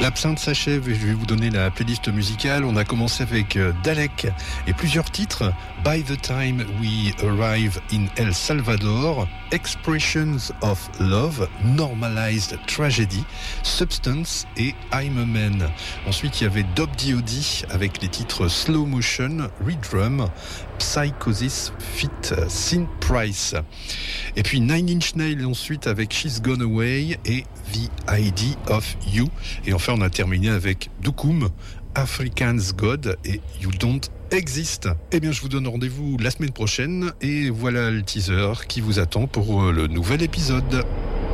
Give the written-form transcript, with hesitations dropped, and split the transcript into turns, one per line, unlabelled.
L'absinthe s'achève et je vais vous donner la playlist musicale. On a commencé avec Dalek et plusieurs titres. By the Time We Arrive in El Salvador, Expressions of Love, Normalized Tragedy, Substance et I'm a Man. Ensuite, il y avait Dob D.O.D. avec les titres Slow Motion, Redrum, Psychosis Fit Sin Price. Et puis Nine Inch Nails ensuite avec She's Gone Away et The ID of You. Et enfin, on a terminé avec Dukum, African's God et You Don't Exist. Eh bien, je vous donne rendez-vous la semaine prochaine et voilà le teaser qui vous attend pour le nouvel épisode.